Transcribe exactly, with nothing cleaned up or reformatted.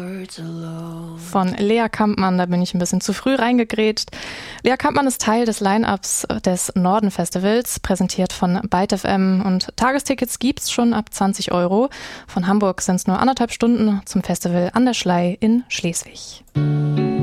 Von Lea Kampmann, da bin ich ein bisschen zu früh reingegrätscht. Lea Kampmann ist Teil des Line-Ups des Norden-Festivals, präsentiert von Byte F M, und Tagestickets gibt's schon ab zwanzig Euro. Von Hamburg sind es nur anderthalb Stunden zum Festival an der Schlei in Schleswig.